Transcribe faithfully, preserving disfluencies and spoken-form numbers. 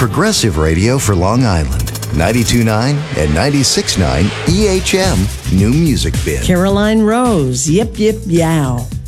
Progressive Radio for Long Island. ninety-two point nine and ninety-six point nine E H M New Music Bin. Caroline Rose, Yip Yip Yow.